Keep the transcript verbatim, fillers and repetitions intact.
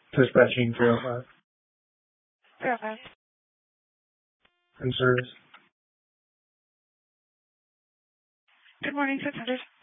Dispatching three oh five. three oh five. In service. Good morning, six hundred.